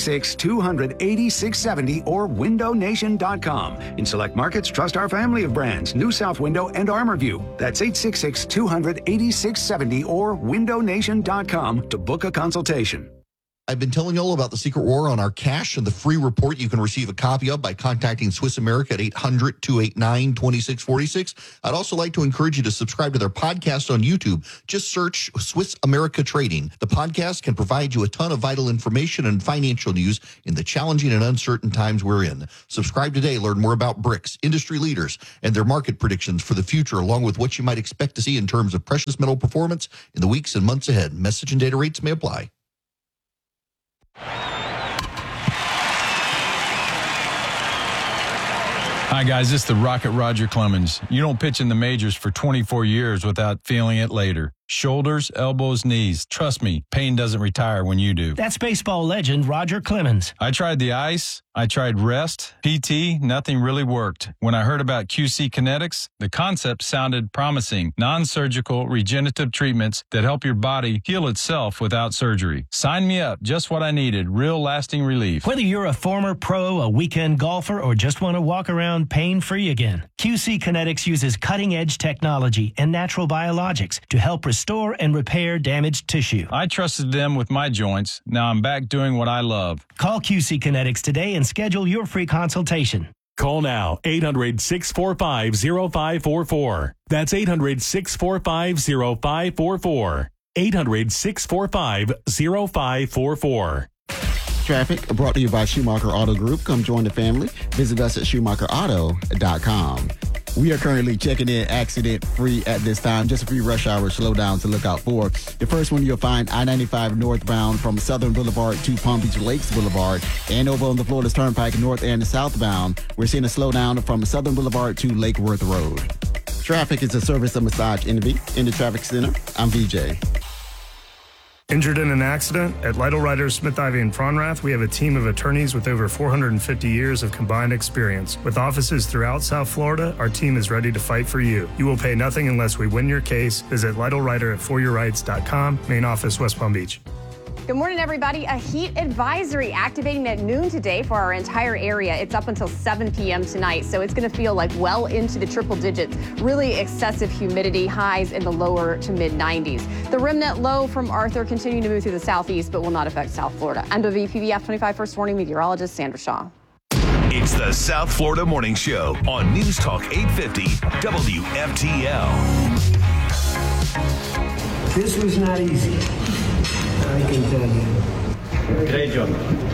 866-200-8670 or windownation.com. In select markets, trust our family of brands, New South Window and ArmorView. That's 866-200-8670 or windownation.com to book a consultation. I've been telling you all about the Secret War on our cash and the free report you can receive a copy of by contacting Swiss America at 800-289-2646. I'd also like to encourage you to subscribe to their podcast on YouTube. Just search Swiss America Trading. The podcast can provide you a ton of vital information and financial news in the challenging and uncertain times we're in. Subscribe today. Learn more about BRICS, industry leaders, and their market predictions for the future, along with what you might expect to see in terms of precious metal performance in the weeks and months ahead. Message and data rates may apply. Hi, guys. This is the Rocket Roger Clemens. You don't pitch in the majors for 24 years without feeling it later. Shoulders, elbows, knees. Trust me, pain doesn't retire when you do. That's baseball legend Roger Clemens. I tried the ice. I tried rest, PT, nothing really worked. When I heard about QC Kinetics, the concept sounded promising. Non-surgical regenerative treatments that help your body heal itself without surgery. Sign me up. Just what I needed. Real lasting relief. Whether you're a former pro, a weekend golfer, or just want to walk around pain-free again, QC Kinetics uses cutting-edge technology and natural biologics to help restore and repair damaged tissue. I trusted them with my joints. Now I'm back doing what I love. Call QC Kinetics today and schedule your free consultation. Call now, 800-645-0544. That's 800-645-0544. 800-645-0544. Traffic brought to you by Schumacher Auto Group. Come join the family. Visit us at SchumacherAuto.com. We are currently checking in accident-free at this time. Just a few rush hour slowdowns to look out for. The first one you'll find I-95 northbound from Southern Boulevard to Palm Beach Lakes Boulevard. And over on the Florida Turnpike north and southbound, we're seeing a slowdown from Southern Boulevard to Lake Worth Road. Traffic is a service of Massage Envy. In the traffic center, I'm VJ. Injured in an accident? At Lytle Ryder, Smith, Ivy, and Fronrath, we have a team of attorneys with over 450 years of combined experience. With offices throughout South Florida, our team is ready to fight for you. You will pay nothing unless we win your case. Visit Lytle Ryder at foryourrights.com. Main office, West Palm Beach. Good morning, everybody. A heat advisory activating at noon today for our entire area. It's up until 7 p.m. tonight, so it's going to feel like well into the triple digits. Really excessive humidity, highs in the lower to mid 90s. The remnant low from Arthur continuing to move through the southeast, but will not affect South Florida. I'm WPBF 25 First Warning meteorologist Sandra Shaw. It's the South Florida Morning Show on News Talk 850 WFTL. This was not easy. I can tell you. Great job.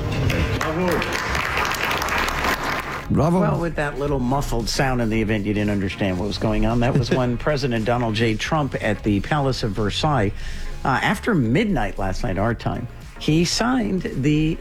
Bravo. Well, with that little muffled sound in the event you didn't understand what was going on, that was when President Donald J. Trump at the Palace of Versailles, after midnight last night, our time, he signed the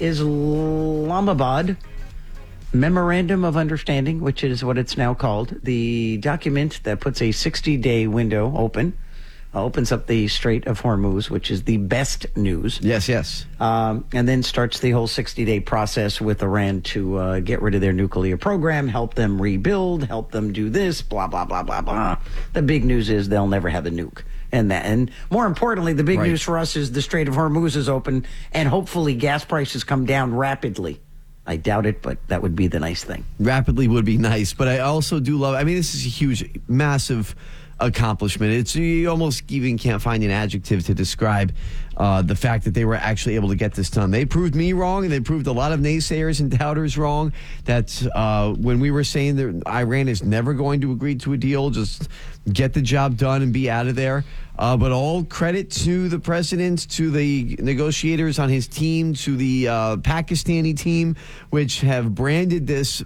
Islamabad Memorandum of Understanding, which is what it's now called, the document that puts a 60-day window open. Opens up the Strait of Hormuz, which is the best news. Yes. And then starts the whole 60-day process with Iran to get rid of their nuclear program, help them rebuild, help them do this, blah, blah, blah, blah, blah. The big news is they'll never have a nuke. And more importantly, the big news for us is the Strait of Hormuz is open, and hopefully gas prices come down rapidly. I doubt it, but that would be the nice thing. Rapidly would be nice, but I also do love, this is a huge, massive accomplishment. You almost even can't find an adjective to describe the fact that they were actually able to get this done. They proved me wrong, and they proved a lot of naysayers and doubters wrong. That when we were saying that Iran is never going to agree to a deal, just get the job done and be out of there. But all credit to the president, to the negotiators on his team, to the Pakistani team, which have branded this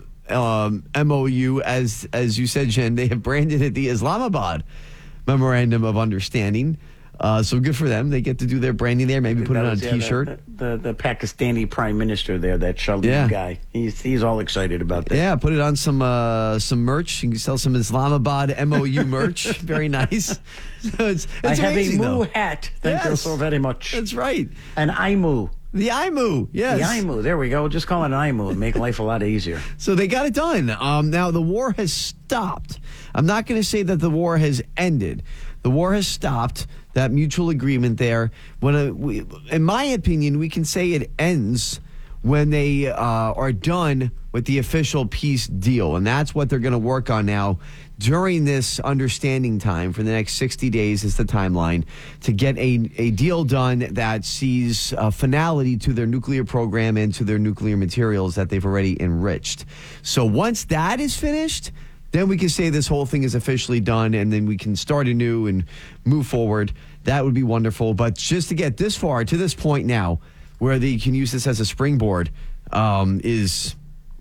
MOU, as you said, Jen, they have branded it the Islamabad Memorandum of Understanding. So good for them. They get to do their branding there, maybe put it on a T-shirt. The Pakistani prime minister there, that Shalom guy, he's all excited about that. Yeah, put it on some merch. You can sell some Islamabad MOU merch. Very nice. So it's I have amazing, a MOU hat. Thank you so very much. That's right. An IMU. The IMU, yes. The IMU, there we go. Just call it an IMU and make life a lot easier. So they got it done. Now, the war has stopped. I'm not going to say that the war has ended. The war has stopped, that mutual agreement there. In my opinion, we can say it ends when they are done with the official peace deal. And that's what they're going to work on now during this understanding time for the next 60 days is the timeline to get a deal done that sees finality to their nuclear program and to their nuclear materials that they've already enriched. So once that is finished, then we can say this whole thing is officially done and then we can start anew and move forward. That would be wonderful. But just to get this far, to this point now, where they can use this as a springboard is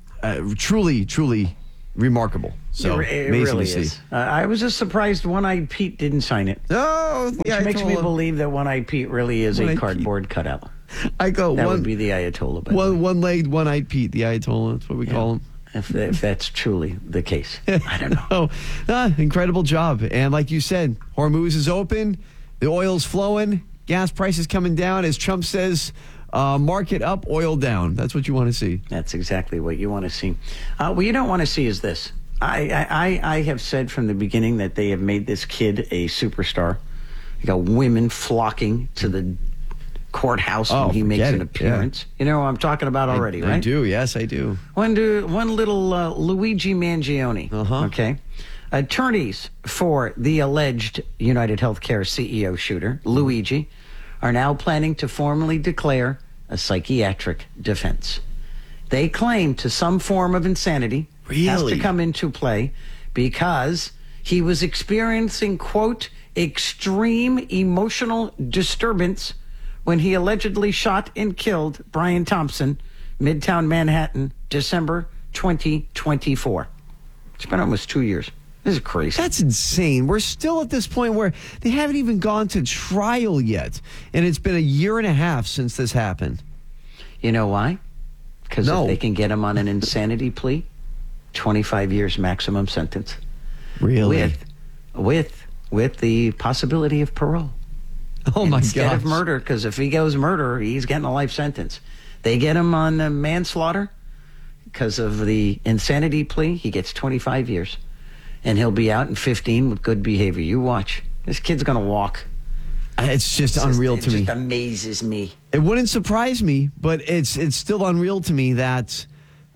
truly, truly remarkable. So it amazing really to see. is. I was just surprised One-Eyed Pete didn't sign it. Oh, which makes me believe that One-Eyed Pete really is a cardboard cutout. That would be the Ayatollah. One-legged, one-eyed Pete, the Ayatollah. That's what we call him. If that's truly the case. I don't know. Incredible job. And like you said, Hormuz is open. The oil's flowing. Gas prices coming down. As Trump says, market up, oil down. That's what you want to see. That's exactly what you want to see. What you don't want to see is this. I have said from the beginning that they have made this kid a superstar. You got women flocking to the courthouse when he makes an appearance. Yeah. You know what I'm talking about already, right? I do. Yes, I do. One little Luigi Mangione. Okay. Attorneys for the alleged United Healthcare CEO shooter, Luigi, are now planning to formally declare a psychiatric defense. They claim to some form of insanity has to come into play because he was experiencing, quote, extreme emotional disturbance when he allegedly shot and killed Brian Thompson, Midtown Manhattan, December 2024. It's been almost 2 years. This is crazy. That's insane. We're still at this point where they haven't even gone to trial yet. And it's been 1.5 years since this happened. You know why? Because if they can get him on an insanity plea, 25 years maximum sentence. Really? With the possibility of parole. Oh, my God. Instead of murder, because if he goes murder, he's getting a life sentence. They get him on manslaughter because of the insanity plea. He gets 25 years. And he'll be out in 15 with good behavior. You watch. This kid's going to walk. It's just unreal to me. It just amazes me. It wouldn't surprise me, but it's still unreal to me that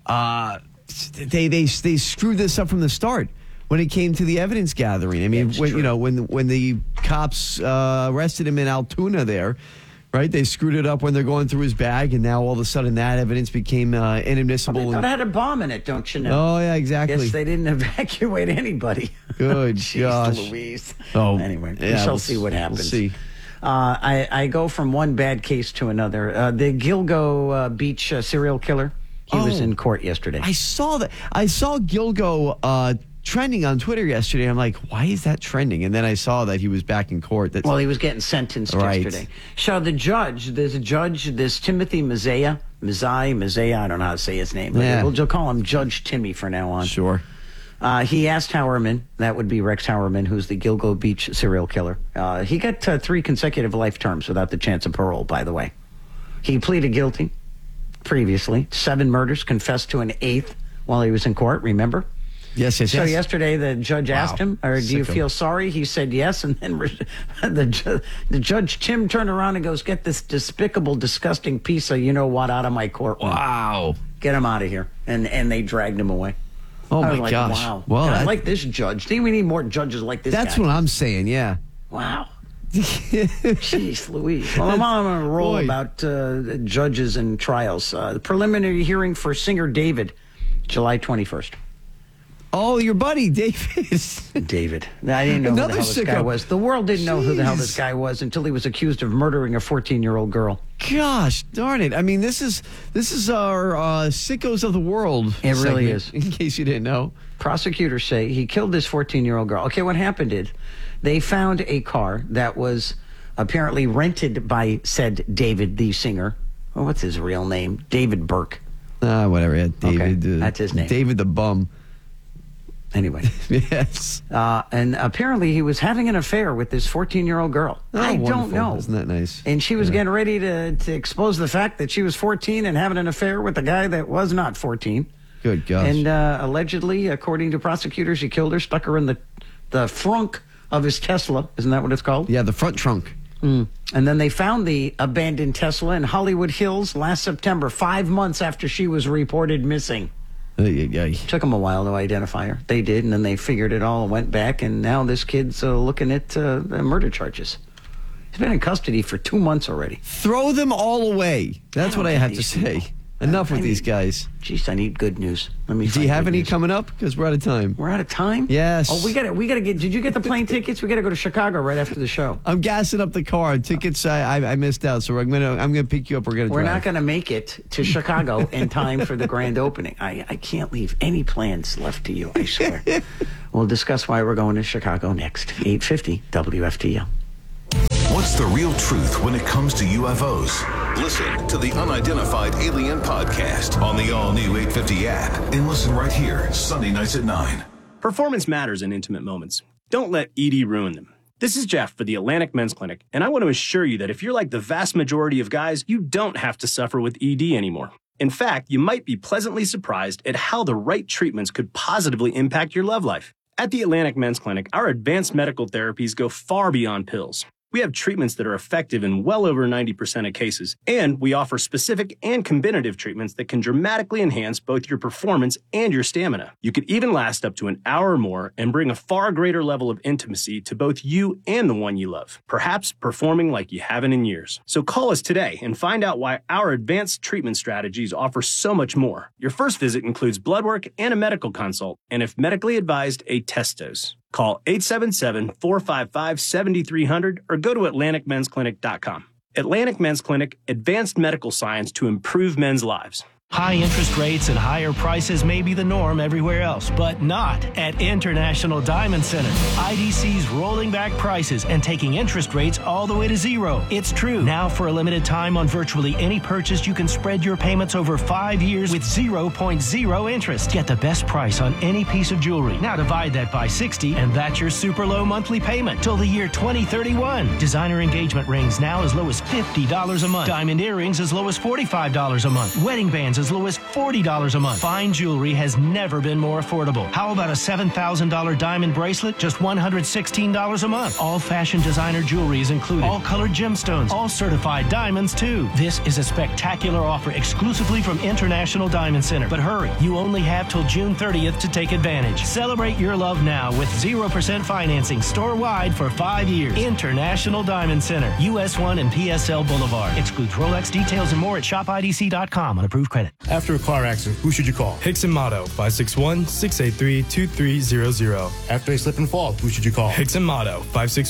they screwed this up from the start when it came to the evidence gathering. I mean, when the cops arrested him in Altoona there, right? They screwed it up when they're going through his bag, and now all of a sudden that evidence became inadmissible. They thought it had a bomb in it, don't you know? Oh, yeah, exactly. Yes, they didn't evacuate anybody. Good Jeez, gosh. Louise. Oh, anyway, yeah, we shall see what happens. We'll see. I go from one bad case to another. The Gilgo Beach serial killer, he was in court yesterday. I saw that. I saw Gilgo trending on Twitter yesterday. I'm like, why is that trending? And then I saw that he was back in court. Well, he was getting sentenced yesterday. So this Timothy Mazzei, I don't know how to say his name. Yeah. We'll call him Judge Timmy from now on. Sure. He asked Howerman, that would be Rex Howerman, who's the Gilgo Beach serial killer. He got 3 consecutive life terms without the chance of parole, by the way. He pleaded guilty previously. 7 murders, confessed to an 8th while he was in court, remember? Yes. So yesterday the judge asked him, do you feel sorry? He said yes, and then the Judge Tim turned around and goes, get this despicable, disgusting piece of you-know-what out of my courtroom. Wow. Get him out of here. And they dragged him away. Oh, I was my gosh. Wow. Well, I like this judge. Do we need more judges like this That's guy? what I'm saying, yeah. Wow. Jeez Louise. Well, I'm on a roll about judges and trials. The preliminary hearing for singer David, July 21st. Oh, your buddy, David. David. I didn't know who the hell this guy was. The world didn't know who the hell this guy was until he was accused of murdering a 14-year-old girl. Gosh, darn it. I mean, this is our sickos of the world. It really segment, is. In case you didn't know. Prosecutors say he killed this 14-year-old girl. Okay, what happened is they found a car that was apparently rented by said David, the singer. Oh, what's his real name? David Burke. Whatever. Yeah, David. Okay, that's his name. David the bum. Anyway. Yes. And apparently he was having an affair with this 14-year-old girl. I don't know. Isn't that nice? And she was getting ready to expose the fact that she was 14 and having an affair with a guy that was not 14. Good gosh. And allegedly, according to prosecutors, he killed her, stuck her in the frunk of his Tesla. Isn't that what it's called? Yeah, the front trunk. And then they found the abandoned Tesla in Hollywood Hills last September, 5 months after she was reported missing. Took them a while to identify her. They did, and then they figured it all, went back, and now this kid's looking at murder charges. He's been in custody for 2 months already. Throw them all away. That's what I have to say. Enough with these guys. Jeez, I need good news. Do you have any coming up? Because we're out of time. We're out of time? Yes. Oh, we gotta get. Did you get the plane tickets? We gotta go to Chicago right after the show. I'm gassing up the car. Tickets I missed out, so I'm gonna pick you up. We're not gonna make it to Chicago in time for the grand opening. I can't leave any plans left to you. I swear. We'll discuss why we're going to Chicago next. 8:50 WFTL. What's the real truth when it comes to UFOs? Listen to the Unidentified Alien Podcast on the all-new 850 app and listen right here, Sunday nights at 9. Performance matters in intimate moments. Don't let ED ruin them. This is Jeff for the Atlantic Men's Clinic, and I want to assure you that if you're like the vast majority of guys, you don't have to suffer with ED anymore. In fact, you might be pleasantly surprised at how the right treatments could positively impact your love life. At the Atlantic Men's Clinic, our advanced medical therapies go far beyond pills. We have treatments that are effective in well over 90% of cases, and we offer specific and combinative treatments that can dramatically enhance both your performance and your stamina. You could even last up to an hour or more and bring a far greater level of intimacy to both you and the one you love, perhaps performing like you haven't in years. So call us today and find out why our advanced treatment strategies offer so much more. Your first visit includes blood work and a medical consult, and if medically advised, a test dose. Call 877-455-7300 or go to AtlanticMen'sClinic.com. Atlantic Men's Clinic, advanced medical science to improve men's lives. High interest rates and higher prices may be the norm everywhere else, but not at International Diamond Center. IDC's rolling back prices and taking interest rates all the way to zero. It's true. Now for a limited time on virtually any purchase, you can spread your payments over 5 years with 0.0 interest. Get the best price on any piece of jewelry. Now divide that by 60, and that's your super low monthly payment till the year 2031. Designer engagement rings now as low as $50 a month. Diamond earrings as low as $45 a month. Wedding bands as low as $40 a month. Fine jewelry has never been more affordable. How about a $7,000 diamond bracelet? Just $116 a month. All fashion designer jewelry is included. All colored gemstones. All certified diamonds, too. This is a spectacular offer exclusively from International Diamond Center. But hurry, you only have till June 30th to take advantage. Celebrate your love now with 0% financing store-wide for 5 years. International Diamond Center, US 1 and PSL Boulevard. Excludes Rolex. Details and more at shopidc.com on approved credit. After a car accident, who should you call? Hickson Motto, 561-683-2300. After a slip and fall, who should you call? Hickson Motto,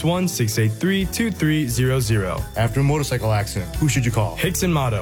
561-683-2300. After a motorcycle accident, who should you call? Hickson Motto,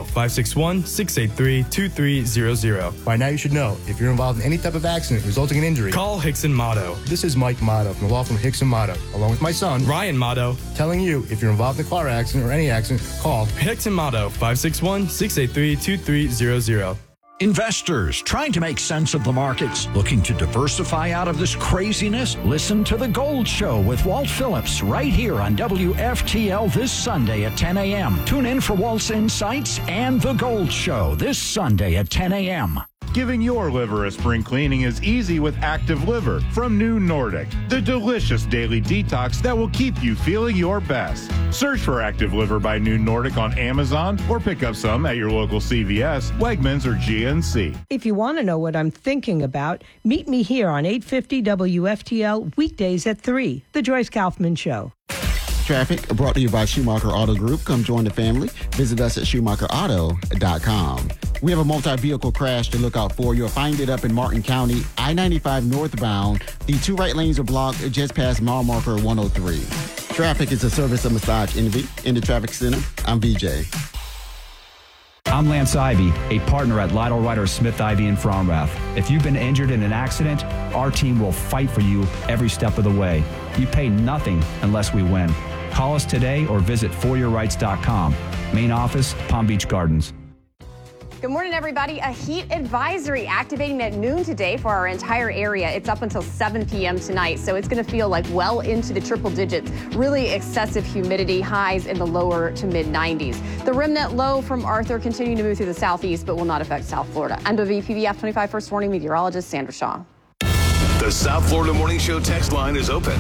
561-683-2300. By now you should know, if you're involved in any type of accident resulting in injury, call Hickson Motto. This is Mike Motto from the law firm Hickson Motto, along with my son, Ryan Motto, telling you if you're involved in a car accident or any accident, call Hickson Motto, 561-683-2300. Investors trying to make sense of the markets, looking to diversify out of this craziness? Listen to The Gold Show with Walt Phillips right here on WFTL this Sunday at 10 a.m. Tune in for Walt's insights and The Gold Show this Sunday at 10 a.m. Giving your liver a spring cleaning is easy with Active Liver from New Nordic, the delicious daily detox that will keep you feeling your best. Search for Active Liver by New Nordic on Amazon or pick up some at your local CVS, Wegmans, or GNC. If you want to know what I'm thinking about, meet me here on 850 WFTL weekdays at 3, The Joyce Kaufman Show. Traffic brought to you by Schumacher Auto Group. Come join the family. Visit us at SchumacherAuto.com. We have a multi-vehicle crash to look out for. You'll find it up in Martin County, I-95 northbound. The two right lanes are blocked just past mile marker 103. Traffic is a service of Massage Envy. In the traffic center, I'm VJ. I'm Lance Ivy, a partner at Lytle Ryder Smith Ivy in Fromrath. If you've been injured in an accident, our team will fight for you every step of the way. You pay nothing unless we win. Call us today or visit foryourrights.com. Main office, Palm Beach Gardens. Good morning, everybody. A heat advisory activating at noon today for our entire area. It's up until 7 p.m. tonight, so it's going to feel like well into the triple digits. Really excessive humidity, highs in the lower to mid 90s. The remnant low from Arthur continuing to move through the southeast, but will not affect South Florida. I'm WPBF 25 First Warning meteorologist Sandra Shaw. The South Florida Morning Show text line is open.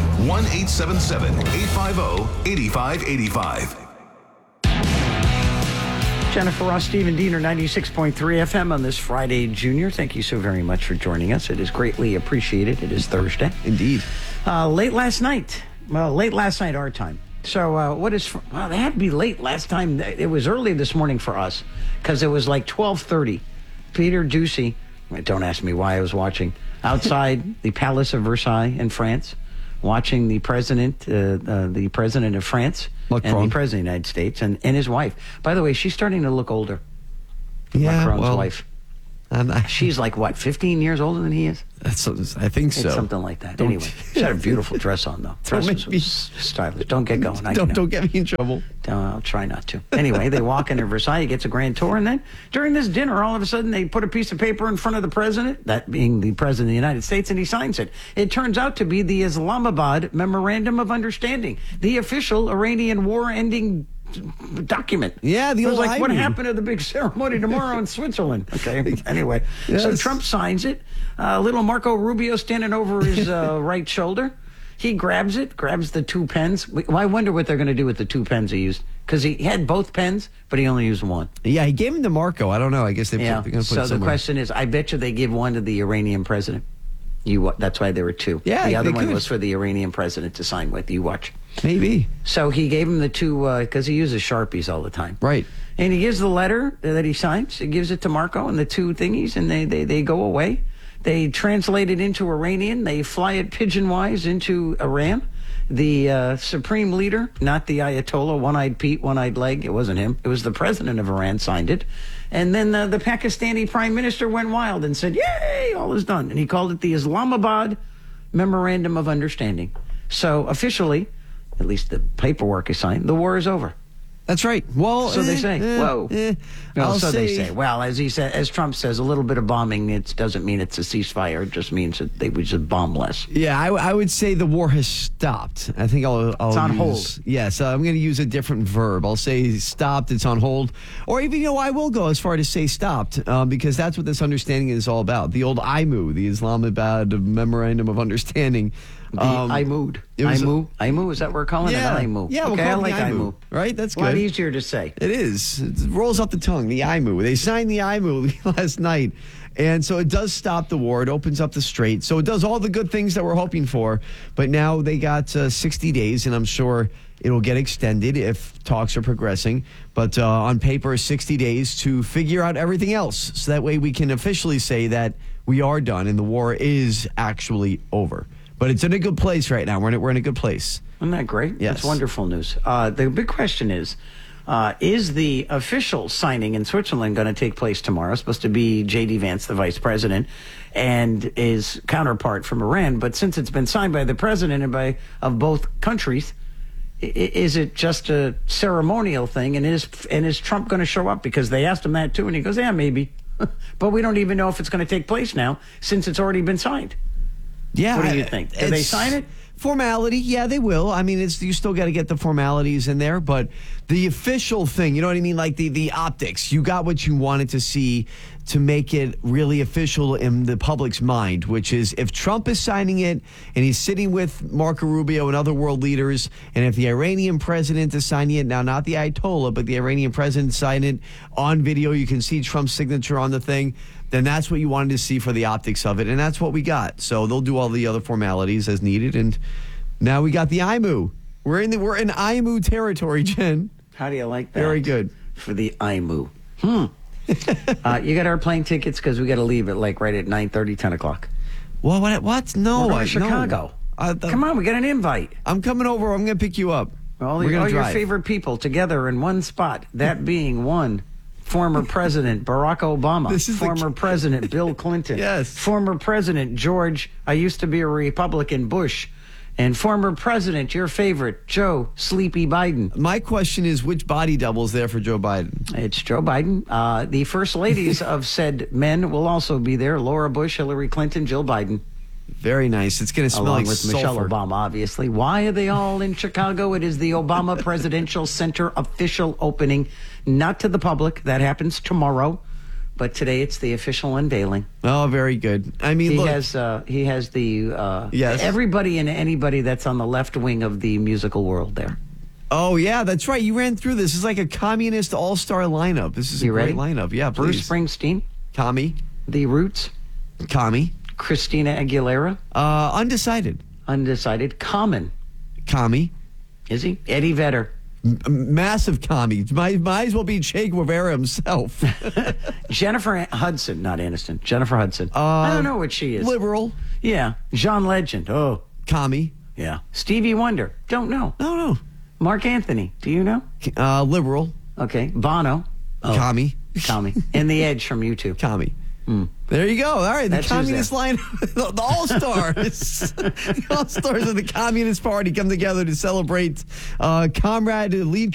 1-877-850-8585. Jennifer Ross, Stephen Diener, 96.3 FM on this Friday, Junior. Thank you so very much for joining us. It is greatly appreciated. It is Thursday. Indeed. Late last night our time. So they had to be late last time. It was early this morning for us because it was like 12:30. Peter Doocy, don't ask me why I was watching, outside the Palace of Versailles in France, watching the president of France Macron. and the president of the United States and his wife. By the way, she's starting to look older. Yeah, Macron's wife. She's like, 15 years older than he is? I think so. It's something like that. Anyway, she had a beautiful dress on, though. Dress was stylish. Don't get going. Don't get me in trouble. I'll try not to. Anyway, they walk into Versailles, he gets a grand tour, and then during this dinner, all of a sudden, they put a piece of paper in front of the president, that being the president of the United States, and he signs it. It turns out to be the Islamabad Memorandum of Understanding, the official Iranian war-ending document. Yeah, it was like, what happened to the big ceremony tomorrow in Switzerland? Okay, anyway. Yes. So Trump signs it. Little Marco Rubio standing over his right shoulder. He grabs the two pens. I wonder what they're going to do with the two pens he used. Because he had both pens, but he only used one. Yeah, he gave them to Marco. I don't know. I guess they're going to put it somewhere. So the question is, I bet you they give one to the Iranian president. That's why there were two. Yeah, the other one was for the Iranian president to sign with. You watch. Maybe. So he gave him the two, because he uses Sharpies all the time. Right. And he gives the letter that he signs. He gives it to Marco and the two thingies, and they go away. They translate it into Iranian. They fly it pigeon-wise into Iran. The supreme leader, not the Ayatollah, one-eyed Pete, one-eyed leg. It wasn't him. It was the president of Iran signed it. And then the Pakistani prime minister went wild and said, yay, all is done. And he called it the Islamabad Memorandum of Understanding. So officially, at least the paperwork is signed, the war is over. That's right. Well, so they say. Whoa. They say. Well, as Trump says, a little bit of bombing. It doesn't mean it's a ceasefire. It just means that they would just bomb less. Yeah, I would say the war has stopped. I think I'll it's on hold. Yes, I'm going to use a different verb. I'll say stopped. It's on hold, or even I will go as far to say stopped because that's what this understanding is all about. The old IMU, the Islamabad Memorandum of Understanding. The IMU, is that what we're calling it? IMU. Yeah, okay, I like IMU. Right, that's good. A lot easier to say. It is. It rolls off the tongue, the IMU. They signed the IMU last night. And so it does stop the war. It opens up the strait. So it does all the good things that we're hoping for. But now they got 60 days, and I'm sure it'll get extended if talks are progressing. But on paper, 60 days to figure out everything else. So that way we can officially say that we are done and the war is actually over. But it's in a good place right now. We're in a good place. Isn't that great? Yes. That's wonderful news. The big question is the official signing in Switzerland going to take place tomorrow? It's supposed to be J.D. Vance, the vice president, and his counterpart from Iran. But since it's been signed by the president and of both countries, is it just a ceremonial thing? And is Trump going to show up? Because they asked him that too, and he goes, yeah, maybe. But we don't even know if it's going to take place now since it's already been signed. Yeah, what do you think? Do they sign it? Formality, yeah, they will. I mean, you still got to get the formalities in there, but the official thing, you know what I mean? Like the optics, you got what you wanted to see to make it really official in the public's mind, which is if Trump is signing it and he's sitting with Marco Rubio and other world leaders, and if the Iranian president is signing it, now not the Ayatollah, but the Iranian president signed it on video, you can see Trump's signature on the thing, then that's what you wanted to see for the optics of it, and that's what we got. So they'll do all the other formalities as needed, and now we got the IMU. We're in IMU territory, Jen. How do you like that? Very good. For the IMU. You got our plane tickets because we got to leave at right at 9:30, 10 o'clock. Well, what? No, we're going to Chicago. Come on, we got an invite. I'm coming over. I'm going to pick you up. All your favorite people together in one spot. That being one. Former President Barack Obama, former President Bill Clinton, yes, former President George, I used to be a Republican, Bush, and former President, your favorite, Joe Sleepy Biden. My question is, which body double is there for Joe Biden? It's Joe Biden. The first ladies of said men will also be there, Laura Bush, Hillary Clinton, Jill Biden. Very nice. It's going to smell along like with sulfur. Michelle Obama, obviously. Why are they all in Chicago? It is the Obama Presidential Center official opening, not to the public. That happens tomorrow. but today it's the official unveiling. Oh, very good. I mean, he look. has the Yes. everybody and anybody that's on the left wing of the musical world there. Oh, yeah, that's right. You ran through this. It's like a communist all-star lineup. This is a great lineup. Yeah, Bruce please. Springsteen. Kami. The Roots. Kami. Christina Aguilera. Undecided. Undecided. Common. Kami. Is he? Eddie Vedder. Massive Kami. Might as well be Che Guevara himself. Jennifer Hudson, not Aniston. Jennifer Hudson. I don't know what she is. Liberal. Yeah. John Legend. Oh. Kami. Yeah. Stevie Wonder. Don't know. No. Mark Anthony. Do you know? Liberal. Okay. Bono. Oh. Kami. And The Edge from YouTube. Kami. There you go. All right, That's the who's communist line, the all-stars. The all-stars of the Communist Party come together to celebrate Comrade lead